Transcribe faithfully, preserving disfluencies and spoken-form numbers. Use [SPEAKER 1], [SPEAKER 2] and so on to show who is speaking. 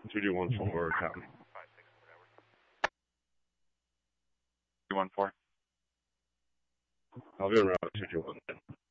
[SPEAKER 1] two two one four, copy.
[SPEAKER 2] two one four.
[SPEAKER 1] I'll be on route two two one.